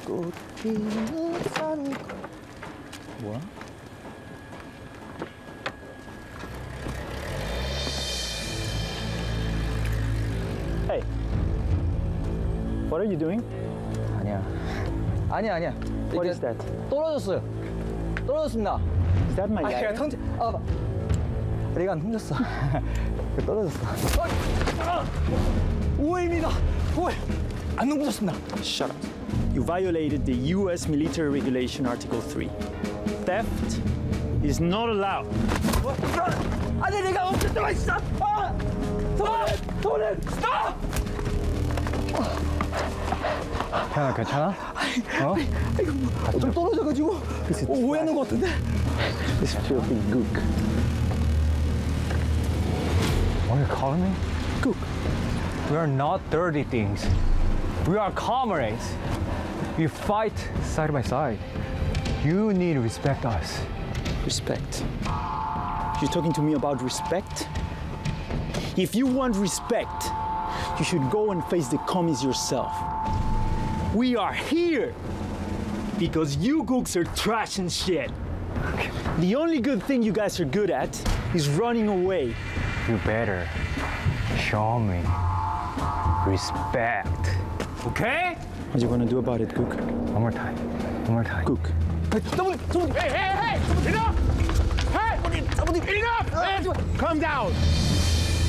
뭐야? Hey, what are you doing? 아니야. What is that? 떨어졌어요. 떨어졌습니다. Is that my 내가 ladder? 통제. 내가 흘렸어. 떨어졌어. 오해입니다. 오해. 안 넘어졌습니다. Shut up. You violated the U.S. Military Regulation Article 3. Theft is not allowed. 아니 내가 없을 때가 있어. 손을 스톱. 태연아 괜찮아? 좀 떨어져가지고 오해하는 것 같은데. This filthy gook. What are you calling me? Cook. We are not dirty things. We are comrades. We fight side by side. You need to respect us. Respect. You're talking to me about respect? If you want respect, you should go and face the commies yourself. We are here because you gooks are trash and shit. The only good thing you guys are good at is running away. You better show me respect. Okay? What you gonna do about it, Gook? One more time. One more time. Gook. Hey! Enough! Hey! Enough! Calm down.